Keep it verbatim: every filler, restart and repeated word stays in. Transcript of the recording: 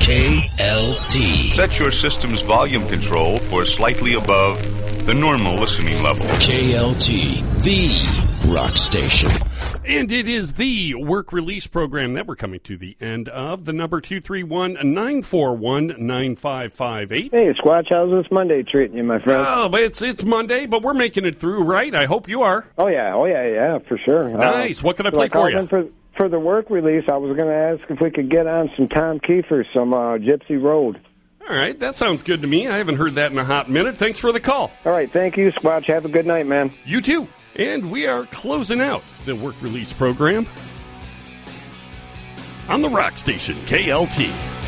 K L T. Set your system's volume control for slightly above the normal listening level. K L T, the rock station. And it is the work release program that we're coming to the end of. The number two three one, nine four one, nine five five eight. Hey, Squatch, how's this Monday treating you, my friend? Oh, but it's it's Monday, but we're making it through, right? I hope you are. Oh, yeah, oh, yeah, yeah, for sure. Nice. Uh, what can I play like for you? For, for the work release, I was going to ask if we could get on some Tom Kiefer, some uh, Gypsy Road. All right, that sounds good to me. I haven't heard that in a hot minute. Thanks for the call. All right, thank you, Squatch. Have a good night, man. You too. And we are closing out the work release program on the rock station, K L T.